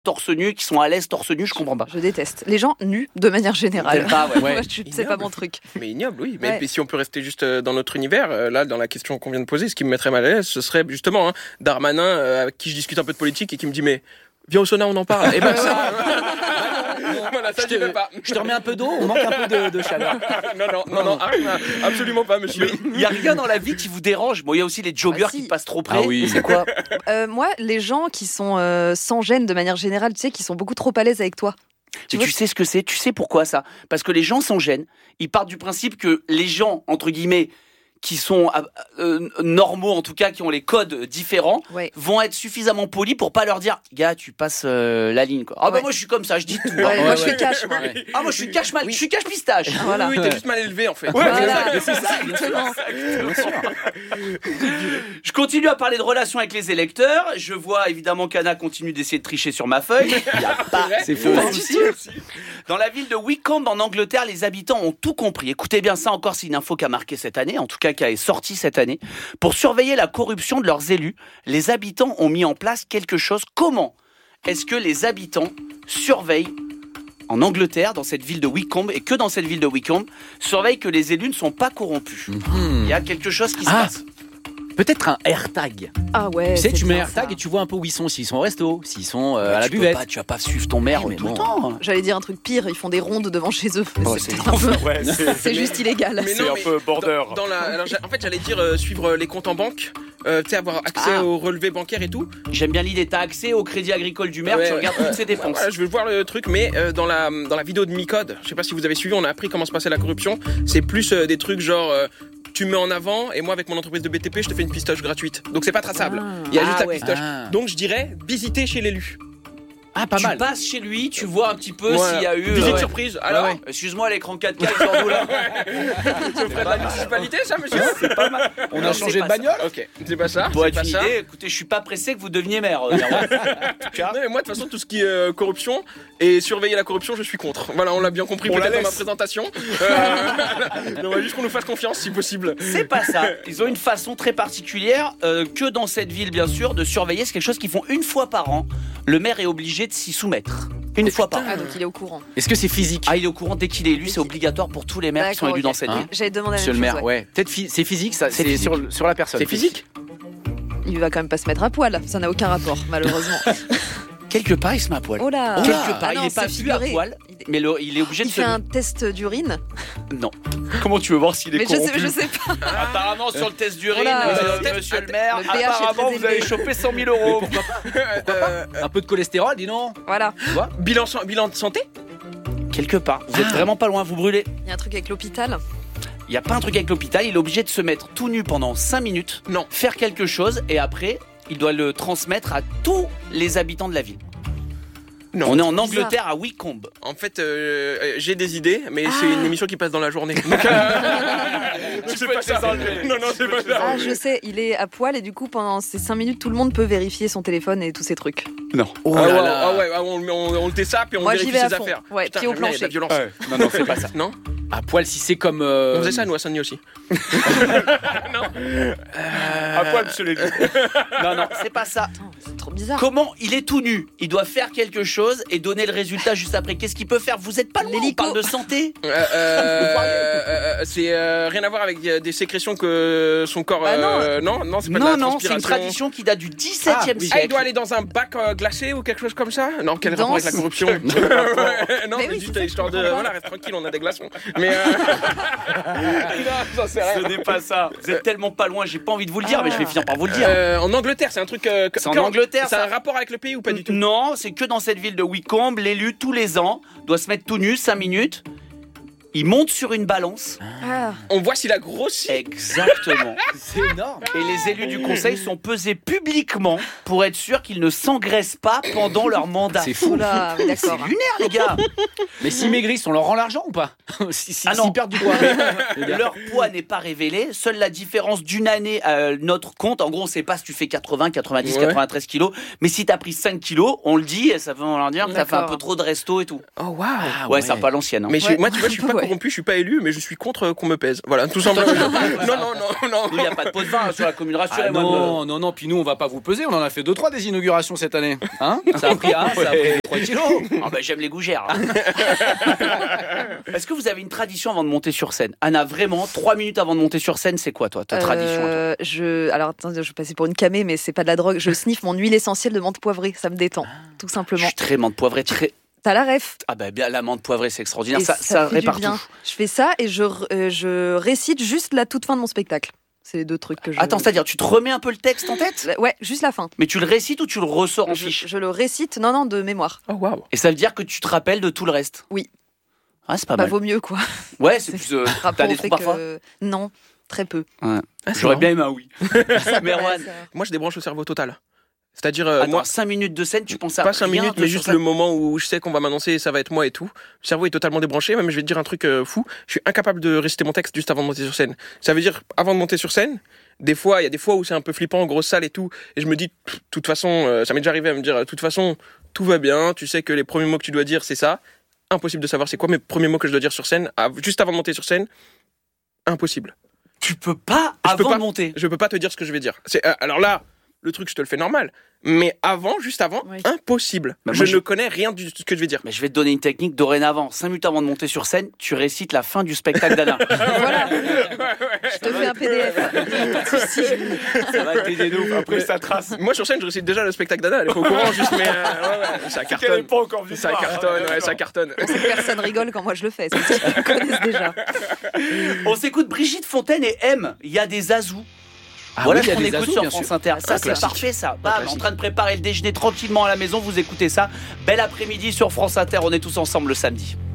torse nu, qui sont à l'aise torse nu, je comprends pas. Je déteste. Les gens nus, de manière générale. T'aimes pas, ouais. Moi, c'est pas mon truc. Mais ignoble, oui. Ouais. Mais si on peut rester juste dans notre univers, là, dans la question qu'on vient de poser, ce qui me mettrait mal à l'aise, ce serait justement Darmanin, avec qui je discute un peu de politique et qui me dit mais viens au sauna, on en parle. Et ben ça. Voilà, ça, Je te remets un peu d'eau, on manque un peu de chaleur. Non, absolument pas, monsieur. Il n'y a rien dans la vie qui vous dérange. Bon, il y a aussi les joggers si. qui passent trop près. Ah oui. C'est quoi? Moi, les gens qui sont sans gêne de manière générale, tu sais, qui sont beaucoup trop à l'aise avec toi. Tu sais ce que c'est? Tu sais pourquoi ça? Parce que les gens s'en gênent. Ils partent du principe que les gens, entre guillemets, qui sont normaux, en tout cas, qui ont les codes différents, Ouais. vont être suffisamment polis pour pas leur dire « Gars, tu passes la ligne. » quoi. Ah bah Ouais. moi, je suis comme ça, je dis tout. Ouais, moi, je suis cash, moi. Ah moi, je suis cash mal, je suis cash pistache. Voilà. Oui, t'es juste mal élevé en fait. Voilà. C'est ça, bien sûr. Exactement. Bien sûr. Je continue à parler de relations avec les électeurs. Je vois évidemment qu'Anna continue d'essayer de tricher sur ma feuille. Il y a pas C'est de faux. souci. Dans la ville de Wycombe, en Angleterre, les habitants ont tout compris. Écoutez bien ça, encore, c'est une info qui a marqué cette année, en tout cas qui est sortie cette année. Pour surveiller la corruption de leurs élus, les habitants ont mis en place quelque chose. Comment est-ce que les habitants surveillent en Angleterre, dans cette ville de Wycombe, et que dans cette ville de Wycombe, surveillent que les élus ne sont pas corrompus? Il y a quelque chose qui se passe. Peut-être un AirTag. Ah ouais. Tu sais, c'est tu mets bien AirTag ça. et tu vois un peu où ils sont, s'ils sont au resto, s'ils sont à la Tu peux buvette. pas- tu vas pas suivre ton maire Mais tout bon. le temps. J'allais dire un truc pire, ils font des rondes devant chez eux. Oh, c'est c'est peut-être un peu- Ouais, c'est juste illégal. Mais C'est un peu border. En fait, j'allais dire suivre les comptes en banque, tu sais, avoir accès Ah. aux relevés bancaires et tout. J'aime bien l'idée. T'as accès au crédit agricole du maire, Ouais, tu regardes toutes ses dépenses. Voilà, je veux voir le truc, mais dans la vidéo de Micode, je sais pas si vous avez suivi, on a appris comment se passait la corruption. C'est plus des trucs genre tu me mets en avant et moi avec mon entreprise de BTP je te fais une pistoche gratuite. Donc c'est pas traçable. Il y a Ah juste la ouais. pistoche. Ah. Donc je dirais visiter chez l'élu. Ah, pas Tu mal. passes chez lui, tu vois un petit peu Voilà. s'il y a eu. Visite ouais. surprise. Alors, Ouais. Excuse-moi, l'écran 4K, il sort d'où là? c'est auprès de la municipalité ça, monsieur. C'est pas mal. On Non, a c'est changé pas de bagnole. Ok, c'est pas ça. Pour c'est être pas une ça. idée, écoutez, je suis pas pressé que vous deveniez maire. Néanmoins. En tout cas, Non, mais moi, de toute façon, tout ce qui est corruption et surveiller la corruption, je suis contre. Voilà, on l'a bien compris On la peut-être dans ma laisse. présentation. On va juste qu'on nous fasse confiance si possible. c'est pas ça. Ils ont une façon très particulière que dans cette ville, bien sûr, de surveiller. C'est quelque chose qu'ils font une fois par an. Le maire est obligé de s'y soumettre. Une fois par an. Ah, donc il est au courant. Est-ce que c'est physique? Ah, il est au courant dès qu'il est élu, c'est obligatoire pour tous les maires qui sont D'accord, élus ok. dans cette Hein ville. J'avais demandé Monsieur la le même maire, chose, ouais. Peut-être c'est physique, ça, C'est c'est physique. sur la personne. C'est physique. Il va quand même pas se mettre à poil, ça n'a aucun rapport, malheureusement. Quelque part, il se met à poil. Oh là. Quelque Ah part, non, il est pas c'est vu à figuré. poil, mais il est obligé de Il se. fait un test d'urine. Non. Comment tu veux voir s'il est Mais corrompu? je sais pas. Apparemment, sur le test d'urine, Oh là. monsieur le maire, Le pH est apparemment, très vous avez élevé. chopé 100 000 euros. Un peu de cholestérol, dis donc. Voilà. Bilan de santé. Quelque part. Vous êtes vraiment pas loin, vous brûlez. Il y a un truc avec l'hôpital. Il n'y a pas un truc avec l'hôpital, il est obligé de se mettre tout nu pendant 5 minutes, Non. faire quelque chose, et après, il doit le transmettre à tous les habitants de la ville. Non. On est en bizarre. Angleterre, à Wycombe. En fait, j'ai des idées, mais c'est une émission qui passe dans la journée. Donc, c'est pas ça. Non, c'est pas ça. Ah, je sais, il est à poil et du coup, pendant ces 5 minutes, tout le monde peut vérifier son téléphone et tous ces trucs. Non. Oh Ah là ouais, là. on le dessape et on Moi, j'y vérifie vais à ses fond. affaires. Ouais, pied au j'aime bien, il y a de la plancher. violence. Non, c'est pas ça. Non. À poil, si c'est comme. On faisait ça, nous, à Saint-Denis aussi. À poil, monsieur Lévy. Non, c'est pas ça. Attends, c'est trop bizarre. Comment il est tout nu? Il doit faire quelque chose et donner le résultat juste après. Qu'est-ce qu'il peut faire? Vous êtes pas loin, on L'hélico. parle de santé. C'est rien à voir avec des sécrétions que son corps. Bah non. non, c'est pas de la Non, c'est une transpiration. tradition qui date du 17e Ah, siècle. il doit aller dans un bac glacé ou quelque chose comme ça? Non, quel Il rapport avec la danse. corruption? Non, Mais oui, juste c'est ça, histoire je de. comprends pas. Voilà, reste tranquille, on a des glaçons. Mais. Non, j'en sais rien. Ce n'est pas ça. Vous êtes tellement pas loin, j'ai pas envie de vous le dire, mais je vais finir par vous le dire. En Angleterre, c'est un truc. C'est en Angleterre, Ça a ça. un rapport avec le pays ou pas du tout? Non, c'est que dans cette ville de Wycombe, l'élu, tous les ans, doit se mettre tout nu, 5 minutes. Il monte sur une balance. Ah, On voit s'il a grossi. Exactement. C'est énorme. Et les élus du conseil sont pesés publiquement pour être sûrs qu'ils ne s'engraissent pas pendant leur mandat. C'est fou. oula, oui, C'est d'accord. lunaire, les gars. Mais s'ils maigrissent, on leur rend l'argent ou pas? Si Ah non. s'ils perdent du poids. Leur poids n'est pas révélé. Seule la différence d'une année à notre compte. En gros, on ne sait pas si tu fais 80, 90, Ouais. 93 kilos. Mais si tu as pris 5 kilos, on le dit et ça veut leur dire que tu as fait un D'accord. peu trop de resto et tout. Oh waouh. Ah Ouais, c'est un peu à l'ancienne. Hein. Mais Ouais, moi, tu vois, je suis pas ouais. Ouais. corrompu, je suis pas élu, mais je suis contre qu'on me pèse. Voilà, tout simplement. non. Nous, il n'y a pas de pot de vin hein, sur la commune, Ah rassurez-moi. non, puis nous on va pas vous peser, on en a fait 2-3 des inaugurations cette année. Hein, ça a pris 3 kilos. Ah bah, j'aime les gougères. hein. Est-ce que vous avez une tradition avant de monter sur scène? Anna, vraiment, 3 minutes avant de monter sur scène, c'est quoi toi, ta tradition à toi? Alors attends, je vais passer pour une camée, mais c'est pas de la drogue. Je sniffe mon huile essentielle de menthe poivrée, ça me détend, tout Je simplement. suis très menthe poivrée, très... T'as la ref. Ah bah bien, la menthe poivrée, c'est extraordinaire, Et ça fait du répare bien. tout. Je fais ça et je récite juste la toute fin de mon spectacle. C'est les deux trucs que je. Attends, c'est-à-dire, tu te remets un peu le texte en tête? Ouais, juste la fin. Mais tu le récites ou tu le ressors en fiche? Je le récite, non, de mémoire. Oh waouh. Et ça veut dire que tu te rappelles de tout le reste? Oui. Ah, c'est pas Bah, mal. vaut mieux, quoi. Ouais, c'est plus... Rapport T'as au des fait trous parfois? que. Non, très peu. J'aurais bien aimé un oui. Merwan, Ouais, ça- Moi, je débranche le cerveau total. C'est-à-dire, attends, moi, 5 minutes de scène, tu penses à pas 5 rien, minutes, toi, mais sur juste scène le moment où je sais qu'on va m'annoncer ça va être moi et tout. Le cerveau est totalement débranché. Même, je vais te dire un truc fou. Je suis incapable de réciter mon texte juste avant de monter sur scène. Ça veut dire, avant de monter sur scène, il y a des fois où c'est un peu flippant, grosse salle et tout. Et je me dis, de toute façon, ça m'est déjà arrivé à me dire, de toute façon, tout va bien. Tu sais que les premiers mots que tu dois dire, c'est ça. Impossible de savoir c'est quoi mes premiers mots que je dois dire sur scène, juste avant de monter sur scène. Impossible. Tu peux pas Je peux avant pas. de monter. Je peux pas te dire ce que je vais dire. Alors là, le truc, je te le fais normal. Mais juste avant, Oui. impossible. Bah, moi, je ne connais rien de ce que je vais dire. Mais je vais te donner une technique dorénavant. 5 minutes avant de monter sur scène, tu récites la fin du spectacle d'Anna. Voilà. Je te fais un PDF. Pas de souci. Ça va t'aider nous. Après, ça trace. Moi, sur scène, je récite déjà le spectacle d'Anna. Elle est pas au courant, juste, mais ça cartonne. pas encore vu Ça cartonne, ouais, ça cartonne. On sait que personne rigole quand moi je le fais. C'est ce qu'ils me connaissent déjà. On s'écoute Brigitte Fontaine et M. Il y a des azous. Ah Voilà oui, ce il y a qu'on des écoute azous, sur bien France sûr. Inter. Ça, Un c'est classique. parfait, ça. Bam, classique. en train de préparer le déjeuner tranquillement à la maison. Vous écoutez ça. Bel après-midi sur France Inter. On est tous ensemble le samedi.